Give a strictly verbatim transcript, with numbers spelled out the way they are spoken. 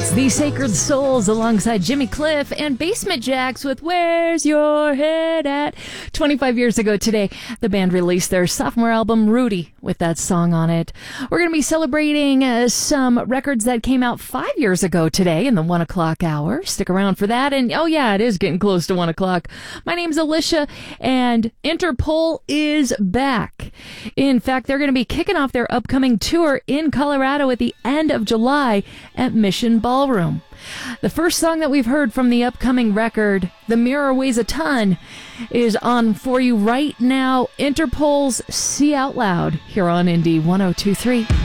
It's the Sacred Souls alongside Jimmy Cliff and Basement Jaxx with Where's Your Head At? twenty-five years ago today, the band released their sophomore album, Rudy, with that song on it. We're going to be celebrating uh, some records that came out five years ago today in the one o'clock hour. Stick around for that. And oh yeah, it is getting close to one o'clock. My name's Alicia, and Interpol is back. In fact, they're going to be kicking off their upcoming tour in Colorado at the end of July at Mission Ballroom. The first song that we've heard from the upcoming record, The Mirror Weighs a Ton, is on for you right now. Interpol's See Out Loud here on Indie one oh two three.